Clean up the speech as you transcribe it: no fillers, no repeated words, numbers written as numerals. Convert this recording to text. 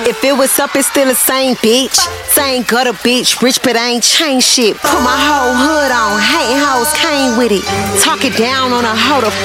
If it was up, it's still the same bitch. Same gutter bitch, rich but I ain't changed shit. Put my whole hood on, hating hoes came with it. Talk it down on a hoe, the